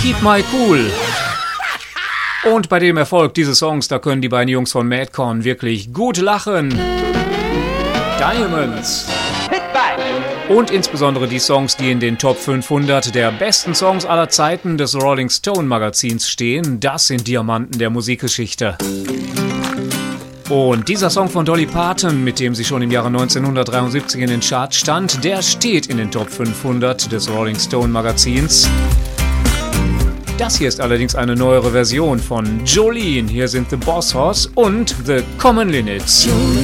Keep My Cool. Und bei dem Erfolg dieses Songs, da können die beiden Jungs von Madcon wirklich gut lachen. Diamonds. Und insbesondere die Songs, die in den Top 500 der besten Songs aller Zeiten des Rolling Stone Magazins stehen, das sind Diamanten der Musikgeschichte. Und dieser Song von Dolly Parton, mit dem sie schon im Jahre 1973 in den Charts stand, der steht in den Top 500 des Rolling Stone Magazins. Das hier ist allerdings eine neuere Version von Jolene. Hier sind The Boss Hoss und The Common Linnets. Jolene.